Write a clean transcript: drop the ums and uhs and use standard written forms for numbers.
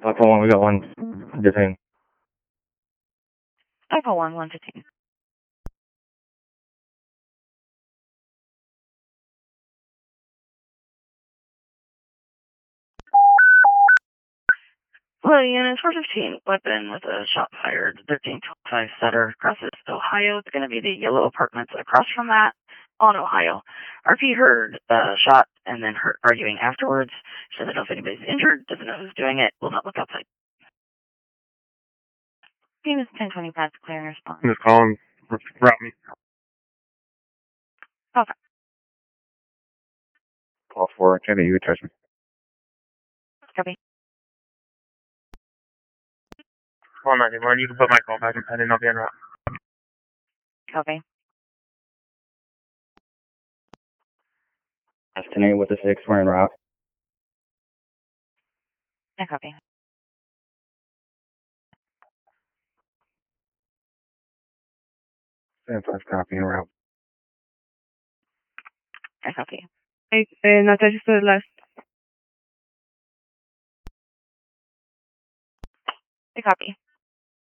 Alpha 1, we got one detained. Alpha 1, 115. Hello, unit 415, weapon with a shot fired, 1325 Sutter, crosses Ohio. It's going to be the yellow apartments across from that on Ohio. RP heard shot and then heard arguing afterwards. She doesn't know if anybody's injured, doesn't know who's doing it, will not look outside. Team is 1025, clear and response. Just calling, route me. Okay. Call 4, Kenny, you touch me. Copy. Call 91, you can put my call back in pending, I'll be en route. Copy. That's 10-8 with the 6, we're en route. I copy. San 5 copy, en route. I copy. Natalia to the left. I copy.